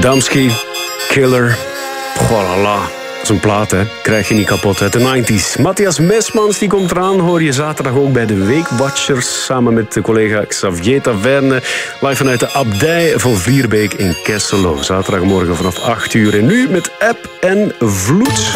Adamski, Killer. Voilà. Dat is een plaat, hè. Krijg je niet kapot uit de 90s. Matthias Mesmans, die komt eraan. Hoor je zaterdag ook bij de Weekwatchers. Samen met de collega Xavier Taverne. Live vanuit de Abdij van Vlierbeek in Kesselo. Zaterdagmorgen vanaf 8 uur. En nu met Eb en Vloed.